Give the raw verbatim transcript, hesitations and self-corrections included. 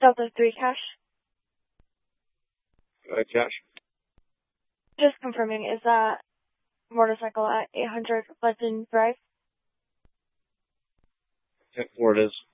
Delta three cash. Uh, cash. Just confirming, is that motorcycle at eight hundred Pleasant Drive? ten four it is.